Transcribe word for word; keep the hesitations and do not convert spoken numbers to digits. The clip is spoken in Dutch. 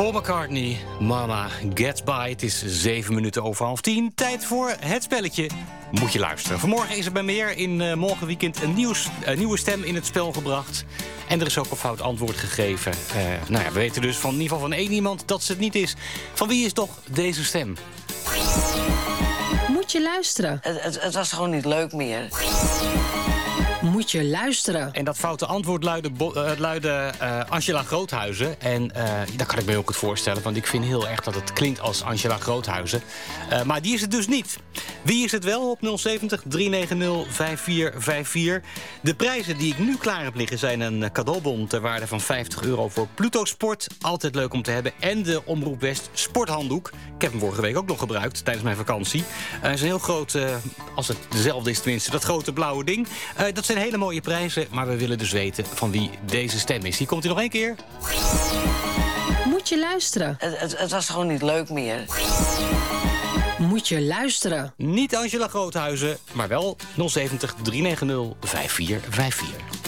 Paul McCartney, Mama Gets By. Het is zeven minuten over half tien. Tijd voor het spelletje. Moet je luisteren. Vanmorgen is er bij Meer in uh, Morgenweekend een, nieuws, een nieuwe stem in het spel gebracht. En er is ook een fout antwoord gegeven. Uh, nou ja, we weten dus van, in ieder geval van één iemand dat ze het niet is. Van wie is toch deze stem? Moet je luisteren. Het, het, het was gewoon niet leuk meer. Moet je luisteren. En dat foute antwoord luidde, uh, luidde uh, Angela Groothuizen. En uh, daar kan ik me ook goed voorstellen, want ik vind heel erg dat het klinkt als Angela Groothuizen. Uh, maar die is het dus niet. Wie is het wel op nul zeventig, drie negen nul, vijf vier vijf vier? De prijzen die ik nu klaar heb liggen zijn een cadeaubon ter waarde van vijftig euro voor Pluto Sport. Altijd leuk om te hebben. En de Omroep West sporthanddoek. Ik heb hem vorige week ook nog gebruikt tijdens mijn vakantie. Het uh, is een heel groot, uh, als het dezelfde is tenminste, dat grote blauwe ding. Uh, dat zijn hele mooie prijzen, maar we willen dus weten van wie deze stem is. Hier komt hij nog één keer. Moet je luisteren. Het, het, het was gewoon niet leuk meer. Moet je luisteren. Niet Angela Groothuizen, maar wel nul zeventig, drie negen nul, vijf vier vijf vier.